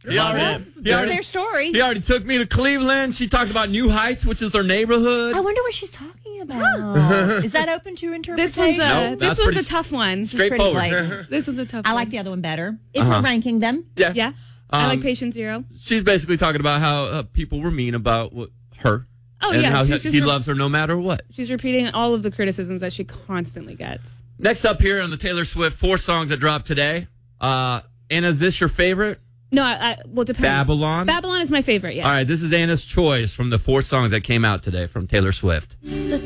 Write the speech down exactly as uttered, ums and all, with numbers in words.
He already, he That's already, their story. he already took me to Cleveland. She talked about New Heights, which is their neighborhood. I wonder what she's talking about. Is that open to interpretation? This one's a, No, this that's one's pretty a tough one. Straightforward. Pretty blatant. This one's a tough I one. like the other one better. If Uh-huh. we're ranking them. Yeah. Yeah. I Um, like Patient Zero. She's basically talking about how uh, people were mean about what, her. Oh, and yeah, how she's he, just he re- loves her no matter what. She's repeating all of the criticisms that she constantly gets. Next up here on the Taylor Swift four songs that dropped today. Uh, Anna, is this your favorite? No, I, I well, it depends. Babylon? Babylon is my favorite, yeah. All right, this is Anna's choice from the four songs that came out today from Taylor Swift. Look